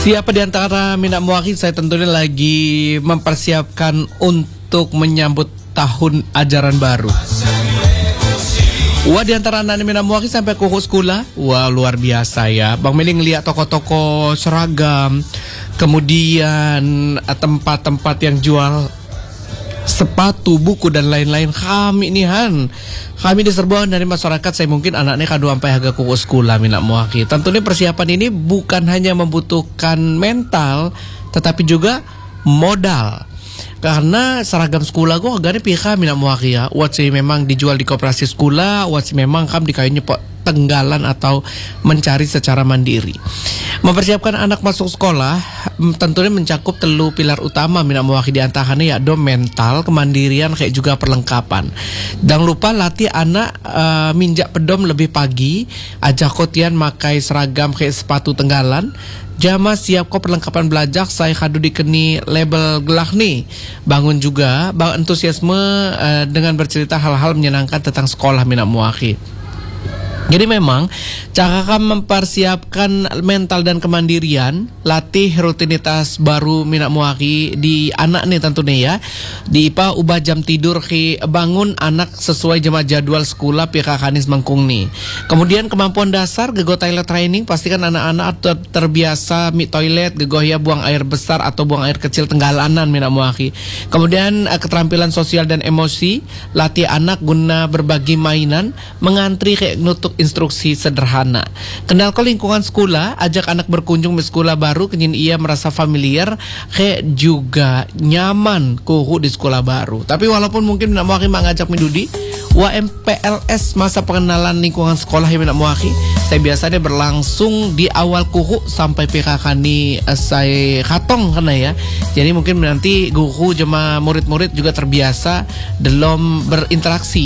Siapa di antara minat muakhir saya tentunya lagi mempersiapkan untuk menyambut tahun ajaran baru. Wah, di antara anak minat muakhir sampai ke sekolah, wah luar biasa ya. Bang Meli ngeliat toko-toko seragam, kemudian tempat-tempat yang jual sepatu, buku dan lain-lain. Kami diserbuan dari masyarakat. Saya mungkin anaknya kado sampai harga kuku sekolah minat muakhir. Tentunya persiapan ini bukan hanya membutuhkan mental, tetapi juga modal. Karena seragam sekolah gue agaknya pihak minat muakhir ya. Wat sih memang dijual di koperasi sekolah, wat sih memang di kayunya tenggalan atau mencari secara mandiri. Mempersiapkan anak masuk sekolah tentunya mencakup telu pilar utama minat muakhir, di antaranya ya mental, kemandirian, kayak juga perlengkapan. Jangan lupa latih anak minjak pedom lebih pagi, ajak kotian makai seragam kayak sepatu tenggalan. Jama siap kok perlengkapan belajar, saya kadu dikeni label gelah nih. Bangun juga, bangun antusiasme dengan bercerita hal-hal menyenangkan tentang sekolah minat muakhir. Jadi memang cara mempersiapkan mental dan kemandirian, latih rutinitas baru minat muakhir di anak nih tentunya ya. Di IPA ubah jam tidur ke bangun anak sesuai jadwal sekolah pihak kanis mengkung nih. Kemudian kemampuan dasar gego toilet training, pastikan anak-anak terbiasa mi toilet, gego ya buang air besar atau buang air kecil tenggalanan minat muakhir. Kemudian keterampilan sosial dan emosi, latih anak guna berbagi mainan, mengantri kayak nutuk instruksi sederhana. Kenalkan lingkungan sekolah, ajak anak berkunjung di sekolah baru, kenyin ia merasa familiar, kayak juga nyaman kuhu di sekolah baru. Tapi walaupun mungkin nak muakhir mengajak midudi, WMPLS masa pengenalan lingkungan sekolah yang nak muakhir, saya biasanya berlangsung di awal kuhu sampai PKK ni saya katong kena ya. Jadi mungkin nanti guru jemaah murid-murid juga terbiasa dalam berinteraksi